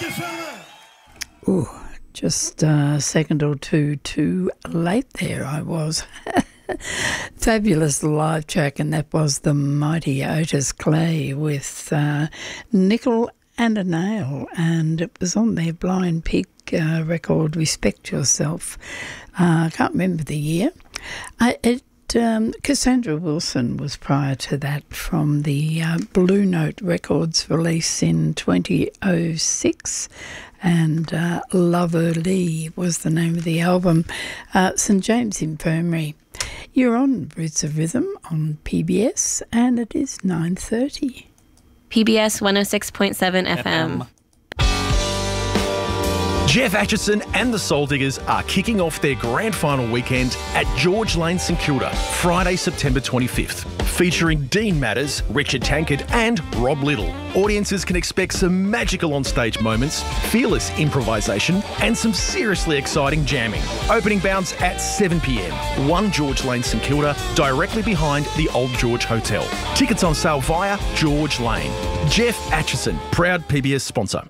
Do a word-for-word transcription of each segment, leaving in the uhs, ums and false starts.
Ooh, just a second or two too late there I was. Fabulous live track, and that was the mighty Otis Clay with uh, Nickel and a Nail, and it was on their Blind Pig uh, record, Respect Yourself. Uh, I can't remember the year. I, it Um, Cassandra Wilson was prior to that from the uh, Blue Note Records release in twenty oh six, and uh, Lover Lee was the name of the album. uh, St James Infirmary. You're on Roots of Rhythm on P B S, and it is nine thirty. P B S one oh six point seven F M. Jeff Atchison and the Soul Diggers are kicking off their grand final weekend at George Lane, St Kilda, Friday, September twenty-fifth, featuring Dean Matters, Richard Tankard and Rob Little. Audiences can expect some magical on-stage moments, fearless improvisation and some seriously exciting jamming. Opening bounds at seven p m, one George Lane, St Kilda, directly behind the Old George Hotel. Tickets on sale via George Lane. Jeff Atchison, proud P B S sponsor.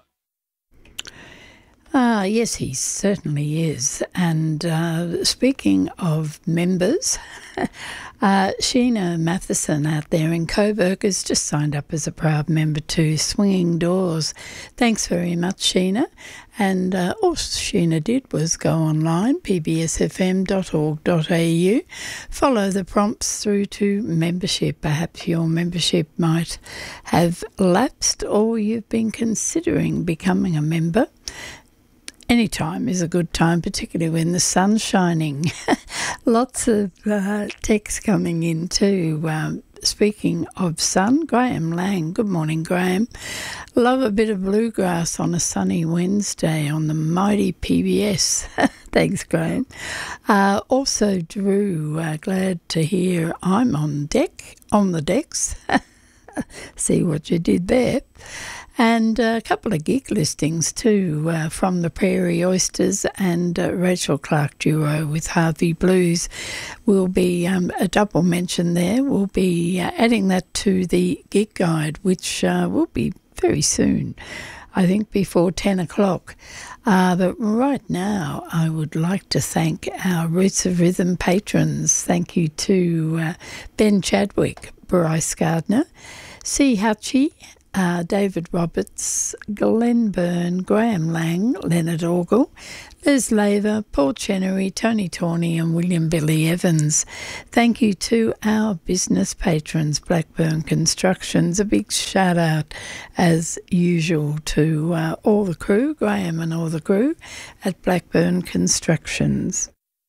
Ah, yes, he certainly is. And uh, speaking of members, uh, Sheena Matheson out there in Coburg has just signed up as a proud member to Swinging Doors. Thanks very much, Sheena. And uh, all Sheena did was go online, p b s f m dot org dot a u, follow the prompts through to membership. Perhaps your membership might have lapsed, or you've been considering becoming a member. Any time is a good time, particularly when the sun's shining. Lots of uh, texts coming in too. Um, speaking of sun, Graham Lang. Good morning, Graham. Love a bit of bluegrass on a sunny Wednesday on the mighty P B S. Thanks, Graham. Uh, also, Drew, uh, glad to hear I'm on deck, on the decks. See what you did there. And a couple of gig listings too, uh, from the Prairie Oysters and uh, Rachel Clark duo with Harvey Blues. Will be um, a double mention there. We'll be uh, adding that to the gig guide, which uh, will be very soon, I think before ten o'clock. Uh, but right now, I would like to thank our Roots of Rhythm patrons. Thank you to uh, Ben Chadwick, Bryce Gardner, C. Hutchie, Uh, David Roberts, Glenn Byrne, Graham Lang, Leonard Orgel, Liz Laver, Paul Chenery, Tony Tawney and William Billy Evans. Thank you to our business patrons, Blackburn Constructions. A big shout out as usual to uh, all the crew, Graham and all the crew at Blackburn Constructions.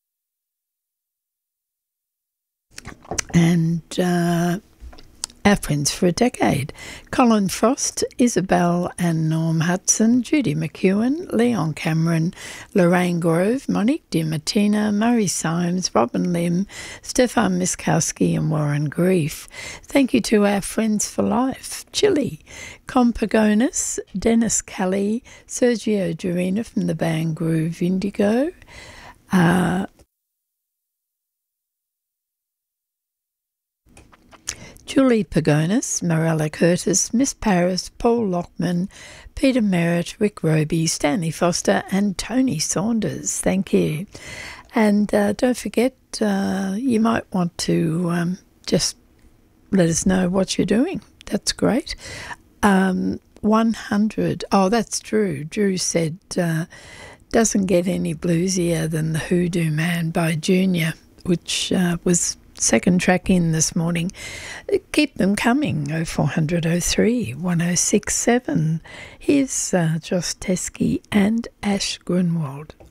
And uh, our friends for a decade: Colin Frost, Isabel and Norm Hudson, Judy McEwen, Leon Cameron, Lorraine Grove, Monique DiMartina, Murray Symes, Robin Lim, Stefan Miskowski and Warren Grief. Thank you to our friends for life: Chili, Compagonis, Dennis Kelly, Sergio Durina from the band Groove Indigo, uh, Julie Pagonis, Morella Curtis, Miss Paris, Paul Lockman, Peter Merritt, Rick Roby, Stanley Foster and Tony Saunders. Thank you. And uh, don't forget, uh, you might want to um, just let us know what you're doing. That's great. Um, one hundred, oh, that's Drew. Drew said, uh, doesn't get any bluesier than the Hoodoo Man by Junior, which uh, was second track in this morning. Keep them coming. oh four hundred oh three one oh six seven. Here's uh, Josh Teskey and Ash Grunwald.